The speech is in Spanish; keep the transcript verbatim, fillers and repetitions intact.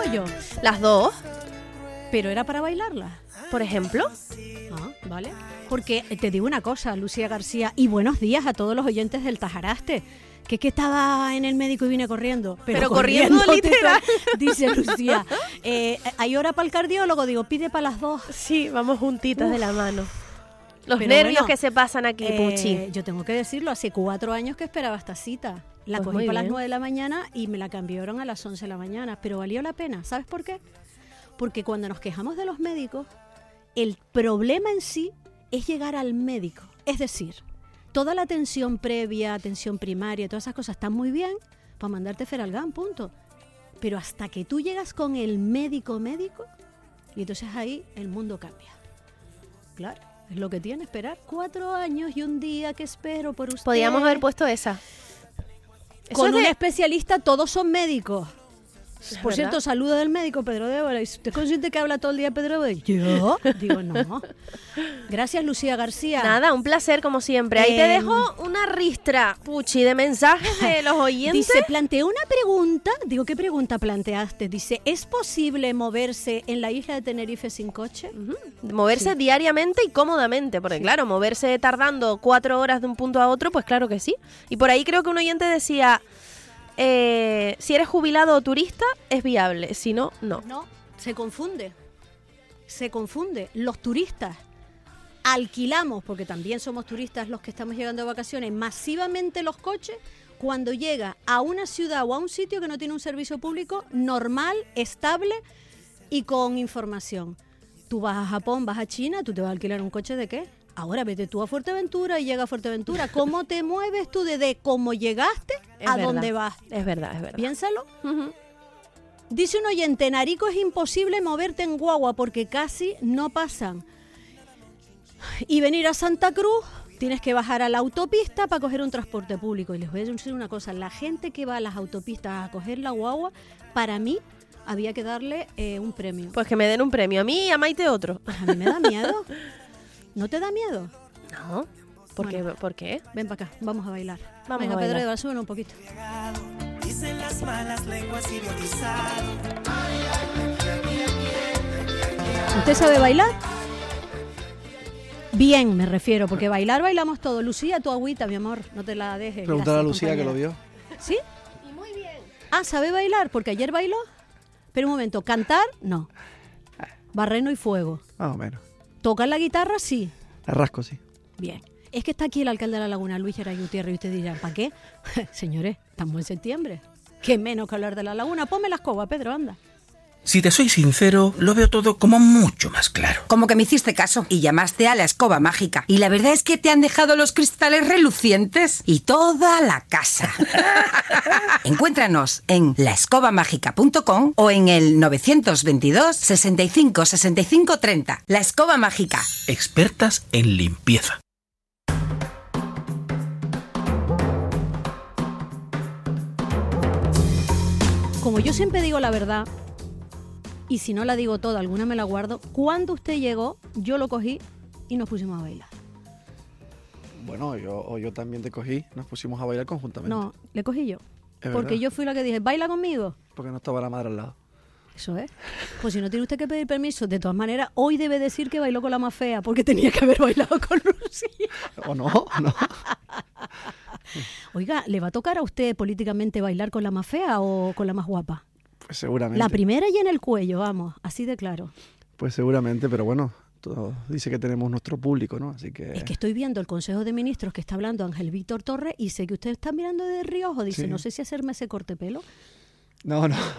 yo? Las dos, Pero era para bailarla. por ejemplo. Ah, vale. Porque te digo una cosa, Lucía García, y buenos días a todos los oyentes del Tajaraste. Que es que estaba en el médico y vine corriendo. Pero, Pero corriendo, literal. Dice Lucía. Eh, ¿Hay hora para el cardiólogo? Digo, pide para las dos. Sí, vamos juntitas Uf. de la mano. Los Pero nervios bueno, que se pasan aquí, Eh, Puchi. yo tengo que decirlo, hace cuatro años que esperaba esta cita. La Pues cogí muy para las bien. nueve de la mañana y me la cambiaron a las once de la mañana. Pero valió la pena. ¿Sabes por qué? Porque cuando nos quejamos de los médicos, el problema en sí es llegar al médico. Es decir, toda la atención previa, atención primaria, todas esas cosas están muy bien para mandarte Feralgan, punto. Pero hasta que tú llegas con el médico médico, y entonces ahí el mundo cambia. Claro, es lo que tiene esperar cuatro años y un día que espero por usted. Podíamos haber puesto esa. Eso Con es un de- especialista, todos son médicos. Es Por verdad. cierto, saludo del médico Pedro Débora. ¿Y usted es consciente que habla todo el día Pedro Débora? ¿Yo? Digo, no. Gracias, Lucía García. Nada, un placer como siempre. Ahí te Eh, dejo una ristra, Puchi, de mensajes de los oyentes. Dice, planteé una pregunta. Digo, ¿qué pregunta planteaste? Dice, ¿es posible moverse en la isla de Tenerife sin coche? Ujú. Moverse diariamente y cómodamente, porque claro, moverse tardando cuatro horas de un punto a otro, pues claro que sí. Y por ahí creo que un oyente decía, eh, si eres jubilado o turista, es viable, si no, no. No, se confunde. Se confunde. Los turistas alquilamos, porque también somos turistas los que estamos llegando de vacaciones, masivamente los coches cuando llega a una ciudad o a un sitio que no tiene un servicio público normal, estable y con información. Tú vas a Japón, vas a China, tú te vas a alquilar un coche ¿de qué? Ahora vete tú a Fuerteventura y llega a Fuerteventura. ¿Cómo te mueves tú desde cómo llegaste Es a verdad. dónde vas? Es verdad, es verdad. Piénsalo. Ujú. Dice un oyente, en Arico es imposible moverte en guagua porque casi no pasan. Y venir a Santa Cruz, tienes que bajar a la autopista para coger un transporte público. Y les voy a decir una cosa, la gente que va a las autopistas a coger la guagua, para mí había que darle eh, un premio. Pues que me den un premio a mí y a Maite otro. Pues a mí me da miedo. ¿No te da miedo? No. ¿Por qué? Bueno. ¿Por qué? Ven para acá, vamos a bailar. Vamos Venga, a Pedro, bailar. de súbelo un poquito. Dicen las malas lenguas idiotizado. ¿Usted sabe bailar? Bien, me refiero, porque bailar bailamos todo. Lucía, tu agüita, mi amor, no te la dejes. Preguntar a Gracias, Lucía que lo compañera. vio. ¿Sí? Y muy bien. Ah, ¿sabe bailar? Porque ayer bailó. Pero un momento, ¿cantar? No. Barreno y fuego. Más o menos. ¿Tocar la guitarra? Sí. La rasco, sí. Bien. Es que está aquí el alcalde de La Laguna, Luis Geray Gutiérrez, y usted dirá, ¿para qué? Señores, estamos en septiembre. ¿Qué menos que hablar de La Laguna? Ponme la escoba, Pedro, anda. Si te soy sincero, lo veo todo como mucho más claro. Como que me hiciste caso y llamaste a la escoba mágica. Y la verdad es que te han dejado los cristales relucientes y toda la casa. Encuéntranos en la escoba mágica punto com o en el novecientos veintidós, sesenta y cinco, sesenta y cinco, treinta. La Escoba Mágica. Expertas en limpieza. Como yo siempre digo la verdad, y si no la digo toda, alguna me la guardo, cuando usted llegó, yo lo cogí y nos pusimos a bailar. Bueno, yo, o yo también te cogí, nos pusimos a bailar conjuntamente. No, le cogí yo. Es Porque verdad. yo fui la que dije, ¿baila conmigo? Porque no estaba la madre al lado. Eso es. Pues si no tiene usted que pedir permiso, de todas maneras, hoy debe decir que bailó con la más fea, porque tenía que haber bailado con Lucía. ¿O no? ¿O no? Oiga, ¿le va a tocar a usted políticamente bailar con la más fea o con la más guapa? Pues seguramente. La primera y en el cuello, vamos, así de claro. Pues seguramente, pero bueno, todo dice que tenemos nuestro público, ¿no? Así que... Es que estoy viendo el Consejo de Ministros que está hablando Ángel Víctor Torres y sé que usted está mirando de reojo. Dice, Sí. no sé si hacerme ese corte pelo. No, no.